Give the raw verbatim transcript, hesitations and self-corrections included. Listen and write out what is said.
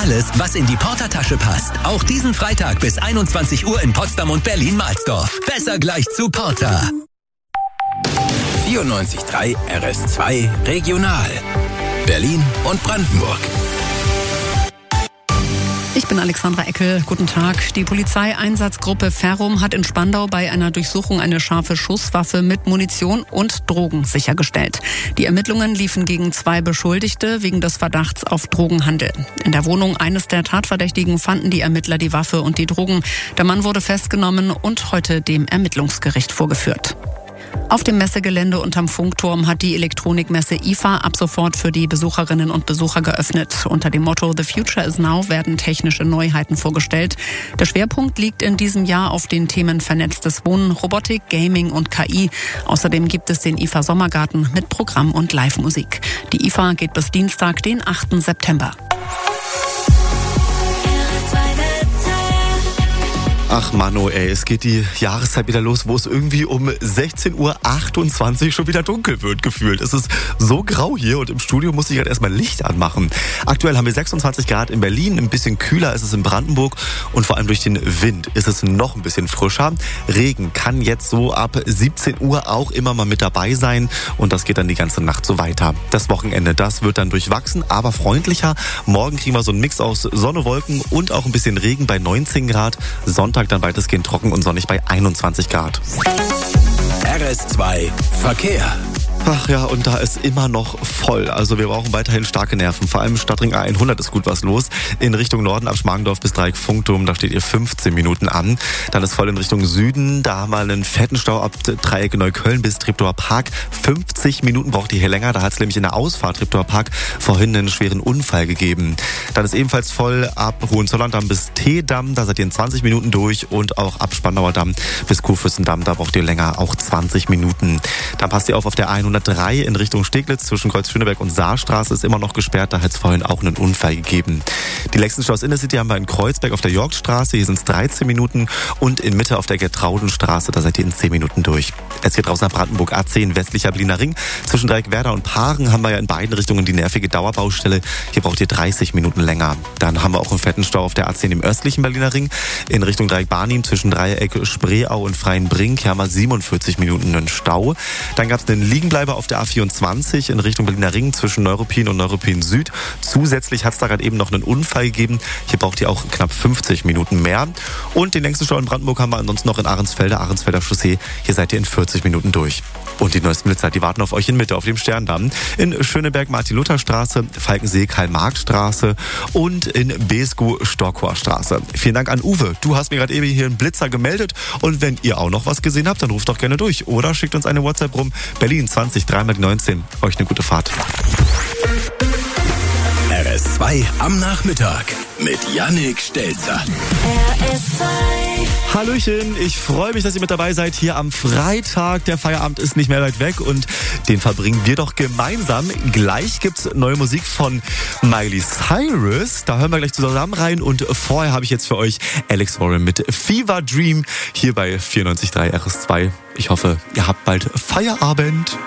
alles, was in die Portertasche passt. Auch diesen Freitag bis einundzwanzig Uhr in Potsdam und Berlin-Mahlsdorf. Besser gleich zu Porter. vierundneunzig Komma drei R S zwei Regional. Berlin und Brandenburg. Ich bin Alexandra Eckel. Guten Tag. Die Polizeieinsatzgruppe Ferrum hat in Spandau bei einer Durchsuchung eine scharfe Schusswaffe mit Munition und Drogen sichergestellt. Die Ermittlungen liefen gegen zwei Beschuldigte wegen des Verdachts auf Drogenhandel. In der Wohnung eines der Tatverdächtigen fanden die Ermittler die Waffe und die Drogen. Der Mann wurde festgenommen und heute dem Ermittlungsgericht vorgeführt. Auf dem Messegelände unterm Funkturm hat die Elektronikmesse I F A ab sofort für die Besucherinnen und Besucher geöffnet. Unter dem Motto The Future is Now werden technische Neuheiten vorgestellt. Der Schwerpunkt liegt in diesem Jahr auf den Themen vernetztes Wohnen, Robotik, Gaming und K I. Außerdem gibt es den I F A Sommergarten mit Programm und Live-Musik. Die I F A geht bis Dienstag, den achten September. Ach Mano, ey, es geht die Jahreszeit wieder los, wo es irgendwie um sechzehn Uhr achtundzwanzig schon wieder dunkel wird gefühlt. Es ist so grau hier und im Studio muss ich halt erstmal Licht anmachen. Aktuell haben wir sechsundzwanzig Grad in Berlin, ein bisschen kühler ist es in Brandenburg und vor allem durch den Wind ist es noch ein bisschen frischer. Regen kann jetzt so ab siebzehn Uhr auch immer mal mit dabei sein und das geht dann die ganze Nacht so weiter. Das Wochenende, das wird dann durchwachsen, aber freundlicher. Morgen kriegen wir so einen Mix aus Sonne, Wolken und auch ein bisschen Regen bei neunzehn Grad. Sonntag dann weitestgehend trocken und sonnig bei einundzwanzig Grad. R S zwei Verkehr. Ach ja, und da ist immer noch voll. Also wir brauchen weiterhin starke Nerven. Vor allem Stadtring A hundert ist gut was los. In Richtung Norden ab Schmargendorf bis Dreieck Funkturm, da steht ihr fünfzehn Minuten an. Dann ist voll in Richtung Süden. Da haben wir einen fetten Stau ab Dreieck Neukölln bis Treptower Park. fünfzig Minuten braucht ihr hier länger. Da hat es nämlich in der Ausfahrt Treptower Park vorhin einen schweren Unfall gegeben. Dann ist ebenfalls voll ab Hohenzollern-Damm bis Teedamm. Da seid ihr in zwanzig Minuten durch. Und auch ab Spandauer Damm bis Kurfürstendamm. Da braucht ihr länger, auch zwanzig Minuten. Dann passt ihr auf auf der hundertdrei in Richtung Steglitz zwischen Kreuz-Schöneberg und Saarstraße ist immer noch gesperrt. Da hat es vorhin auch einen Unfall gegeben. Die längsten Staus in der City haben wir in Kreuzberg auf der Yorkstraße. Hier sind es dreizehn Minuten. Und in Mitte auf der Gertraudenstraße, da seid ihr in zehn Minuten durch. Es geht raus nach Brandenburg A zehn, westlicher Berliner Ring. Zwischen Dreieckwerder und Paaren haben wir ja in beiden Richtungen die nervige Dauerbaustelle. Hier braucht ihr dreißig Minuten länger. Dann haben wir auch einen fetten Stau auf der A zehn im östlichen Berliner Ring. In Richtung Dreieck-Barnim zwischen Dreieck Spreeau und Freienbrink. Hier haben wir siebenundvierzig Minuten einen Stau. Dann gab es einen Liegenbleiber auf der A vierundzwanzig in Richtung Berliner Ring zwischen Neuruppin und Neuruppin Süd. Zusätzlich hat es da gerade eben noch einen Unfall gegeben. Hier braucht ihr auch knapp fünfzig Minuten mehr. Und den längsten Stau in Brandenburg haben wir ansonsten noch in Ahrensfelder, Ahrensfelder Chaussee. Hier seid ihr in vierzig Minuten durch. Und die neuesten Blitzer, die warten auf euch in Mitte auf dem Sterndamm. In Schöneberg Martin-Luther-Straße, Falkensee Karl-Marx-Straße und in Beeskow Storkower-Straße. Vielen Dank an Uwe. Du hast mir gerade eben hier einen Blitzer gemeldet. Und wenn ihr auch noch was gesehen habt, dann ruft doch gerne durch. Oder schickt uns eine WhatsApp rum. Berlin zwanzig drei mal die neunzehn. Euch eine gute Fahrt. R S zwei am Nachmittag mit Yannick Stelzer. R S zwei. Hallöchen, ich freue mich, dass ihr mit dabei seid hier am Freitag. Der Feierabend ist nicht mehr weit weg und den verbringen wir doch gemeinsam. Gleich gibt's neue Musik von Miley Cyrus. Da hören wir gleich zusammen rein und vorher habe ich jetzt für euch Alex Warren mit Fever Dream hier bei vierundneunzig Komma drei R S zwei. Ich hoffe, ihr habt bald Feierabend.